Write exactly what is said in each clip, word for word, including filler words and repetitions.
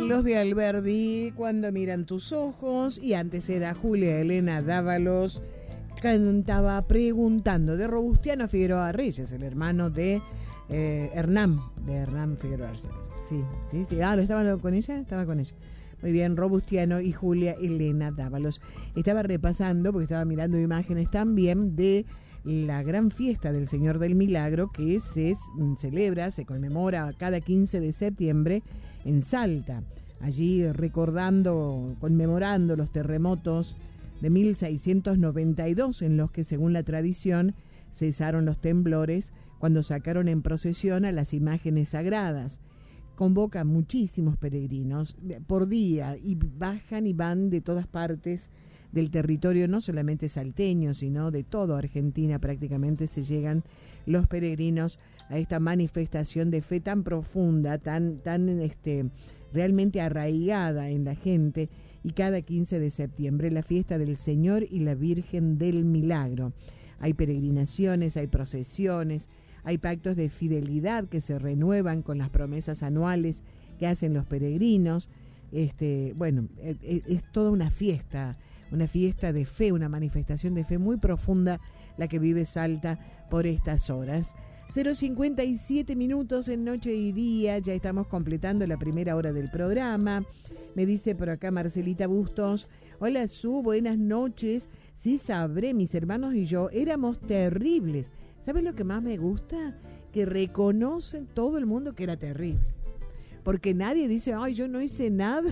Los de Alberdi, Cuando miran tus ojos, y antes era Julia Elena Dávalos, cantaba Preguntando, de Robustiano Figueroa Reyes, el hermano de eh, Hernán, de Hernán Figueroa Reyes. Sí, sí, sí. Ah, ¿lo estaba con ella? Estaba con ella. Muy bien, Robustiano y Julia Elena Dávalos. Estaba repasando, porque estaba mirando imágenes también de la gran fiesta del Señor del Milagro que se celebra, se conmemora cada quince de septiembre en Salta. Allí recordando, conmemorando los terremotos de mil seiscientos noventa y dos, en los que, según la tradición, cesaron los temblores cuando sacaron en procesión a las imágenes sagradas. Convoca muchísimos peregrinos por día y bajan y van de todas partes del territorio, no solamente salteño, sino de toda Argentina. Prácticamente se llegan los peregrinos a esta manifestación de fe tan profunda, tan, tan este, realmente arraigada en la gente, y cada quince de septiembre la fiesta del Señor y la Virgen del Milagro. Hay peregrinaciones, hay procesiones, hay pactos de fidelidad que se renuevan con las promesas anuales que hacen los peregrinos. Este, bueno, es, es toda una fiesta, una fiesta de fe, una manifestación de fe muy profunda la que vive Salta por estas horas. cero cincuenta y siete minutos en Noche y Día, ya estamos completando la primera hora del programa. Me dice por acá Marcelita Bustos: hola Su, buenas noches. Sí sabré, mis hermanos y yo éramos terribles. ¿Sabes lo que más me gusta? Que reconocen todo el mundo que era terrible. Porque nadie dice, ay, yo no hice nada.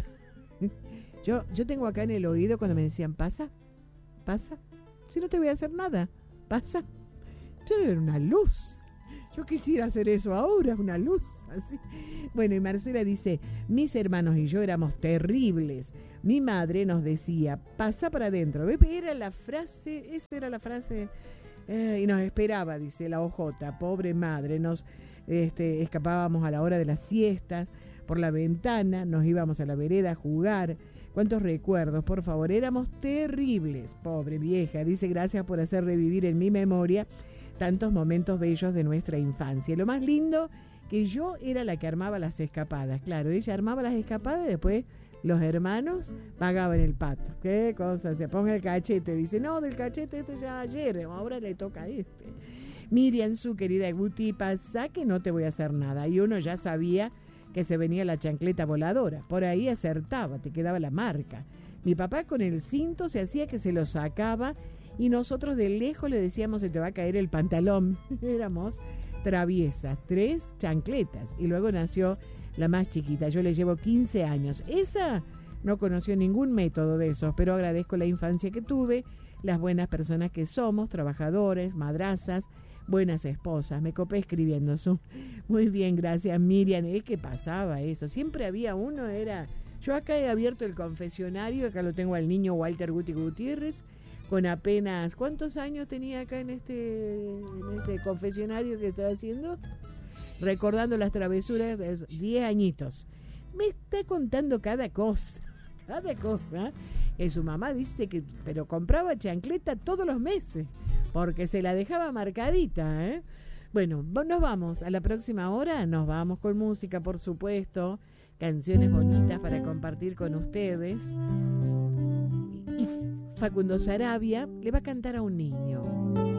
Yo, yo tengo acá en el oído cuando me decían, pasa, pasa. Si no te voy a hacer nada, pasa. Yo era una luz. Yo quisiera hacer eso ahora, una luz. Así. Bueno, y Marcela dice, mis hermanos y yo éramos terribles. Mi madre nos decía, pasa para adentro. ¿Ves? Era la frase, esa era la frase... Eh, y nos esperaba, dice la O J, pobre madre, nos este, escapábamos a la hora de la siesta por la ventana, nos íbamos a la vereda a jugar. Cuántos recuerdos, por favor, éramos terribles, pobre vieja. Dice, gracias por hacer revivir en mi memoria tantos momentos bellos de nuestra infancia. Y lo más lindo, que yo era la que armaba las escapadas. Claro, ella armaba las escapadas y después los hermanos pagaban el pato. ¿Qué cosa? Se ponga el cachete. Dice, no, del cachete este ya ayer, ahora le toca a este. Miriam, su querida Guti, pasa que no te voy a hacer nada. Y uno ya sabía que se venía la chancleta voladora. Por ahí acertaba, te quedaba la marca. Mi papá con el cinto se hacía que se lo sacaba y nosotros de lejos le decíamos, se te va a caer el pantalón. Éramos traviesas, tres chancletas. Y luego nació la más chiquita, yo le llevo quince años. Esa no conoció ningún método de esos, pero agradezco la infancia que tuve, las buenas personas que somos, trabajadores, madrazas, buenas esposas. Me copé escribiendo su. Muy bien, gracias Miriam. Es que pasaba eso, siempre había uno, era... Yo acá he abierto el confesionario, acá lo tengo al niño Walter Guti Gutiérrez, con apenas... ¿Cuántos años tenía acá en este, en este confesionario que estaba haciendo? Recordando las travesuras de diez añitos. Me está contando cada cosa, cada cosa. Que su mamá dice que, pero compraba chancleta todos los meses, porque se la dejaba marcadita, ¿eh? Bueno, nos vamos. A la próxima hora nos vamos con música, por supuesto. Canciones bonitas para compartir con ustedes. Y Facundo Sarabia le va a cantar a un niño.